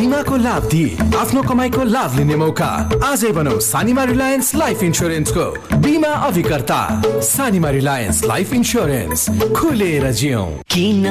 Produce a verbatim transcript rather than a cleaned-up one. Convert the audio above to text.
बिमाको लाभ दिए आफ्नो कमाईको लाभ लिने मौका। आजै बनाऊ सानिमा रिलायन्स लाइफ इन्स्योरेन्सको बिमा अभिकर्ता। सानिमा रिलायन्स लाइफ इन्स्योरेन्स, खुलेर जियौं। किन